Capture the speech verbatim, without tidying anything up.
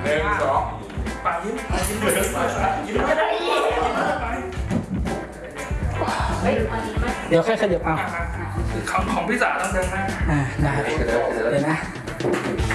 หนึ่งสองปากยิ้มปากยิ้มเลยปากยิ้มไม่ได้ยิ้มไปเฮ้ยอันนี้ไหมเดี๋ยวค่อยขยับเอาของของพี่สาวต้องเดินหน้าอ่าได้เดี๋ยวนะ